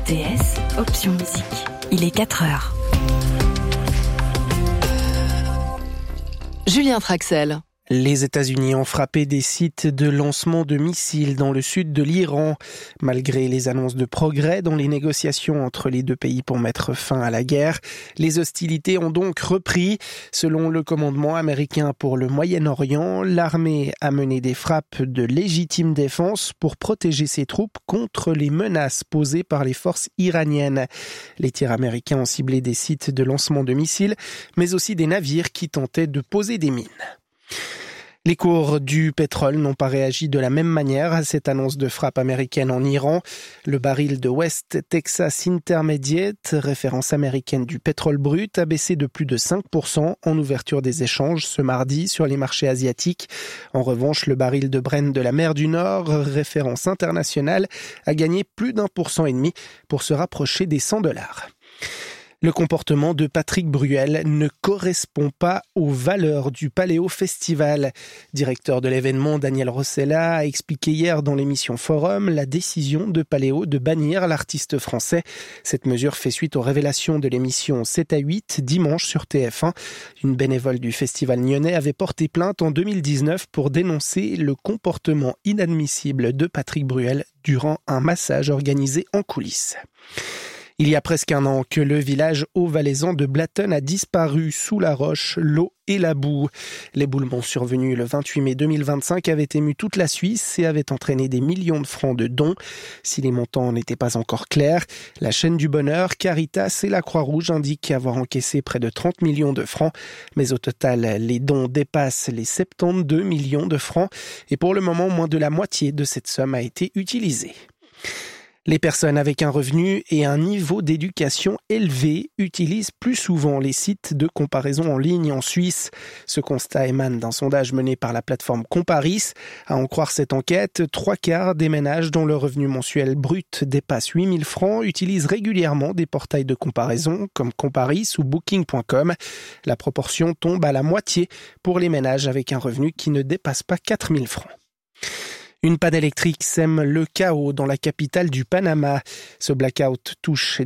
RTS, option musique. Il est 4h. Julien Traxel. Les États-Unis ont frappé des sites de lancement de missiles dans le sud de l'Iran. Malgré les annonces de progrès dans les négociations entre les deux pays pour mettre fin à la guerre, les hostilités ont donc repris. Selon le commandement américain pour le Moyen-Orient, l'armée a mené des frappes de légitime défense pour protéger ses troupes contre les menaces posées par les forces iraniennes. Les tirs américains ont ciblé des sites de lancement de missiles, mais aussi des navires qui tentaient de poser des mines. Les cours du pétrole n'ont pas réagi de la même manière à cette annonce de frappe américaine en Iran. Le baril de West Texas Intermediate, référence américaine du pétrole brut, a baissé de plus de 5% en ouverture des échanges ce mardi sur les marchés asiatiques. En revanche, le baril de Brent de la mer du Nord, référence internationale, a gagné plus d'1,5% pour se rapprocher des $100. Le comportement de Patrick Bruel ne correspond pas aux valeurs du Paléo Festival. Directeur de l'événement, Daniel Rossella a expliqué hier dans l'émission Forum la décision de Paléo de bannir l'artiste français. Cette mesure fait suite aux révélations de l'émission 7 à 8 dimanche sur TF1. Une bénévole du festival nyonnais avait porté plainte en 2019 pour dénoncer le comportement inadmissible de Patrick Bruel durant un massage organisé en coulisses. Il y a presque un an que le village haut-valaisan de Blatten a disparu sous la roche, l'eau et la boue. L'éboulement survenu le 28 mai 2025 avait ému toute la Suisse et avait entraîné des millions de francs de dons. Si les montants n'étaient pas encore clairs, la chaîne du bonheur, Caritas et la Croix-Rouge indiquent avoir encaissé près de 30 millions de francs. Mais au total, les dons dépassent les 72 millions de francs et pour le moment, moins de la moitié de cette somme a été utilisée. Les personnes avec un revenu et un niveau d'éducation élevé utilisent plus souvent les sites de comparaison en ligne en Suisse. Ce constat émane d'un sondage mené par la plateforme Comparis. À en croire cette enquête, 3/4 des ménages dont le revenu mensuel brut dépasse 8 000 francs utilisent régulièrement des portails de comparaison comme Comparis ou Booking.com. La proportion tombe à la moitié pour les ménages avec un revenu qui ne dépasse pas 4 000 francs. Une panne électrique sème le chaos dans la capitale du Panama. Ce blackout touche